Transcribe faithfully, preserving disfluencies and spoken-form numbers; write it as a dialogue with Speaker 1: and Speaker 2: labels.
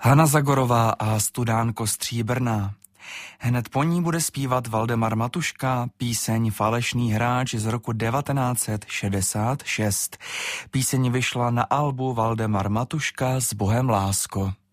Speaker 1: Hana Zagorová a Studánko stříbrná. Hned po ní bude zpívat Valdemar Matuška píseň Falešný hráč z roku devatenáct set šedesát šest. Píseň vyšla na albu Valdemar Matuška S Bohem lásko.